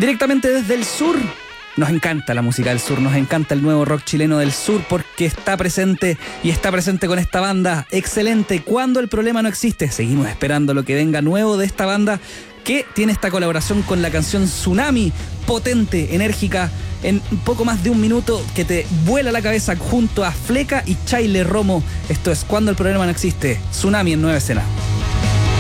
Directamente desde el sur. Nos encanta la música del sur, nos encanta el nuevo rock chileno del sur porque está presente y está presente con esta banda excelente. Cuando el problema no existe, seguimos esperando lo que venga nuevo de esta banda que tiene esta colaboración con la canción Tsunami, potente, enérgica, en un poco más de un minuto que te vuela la cabeza junto a Fleca y Chaile Romo. Esto es Cuando el problema no existe, Tsunami en Nueva Escena.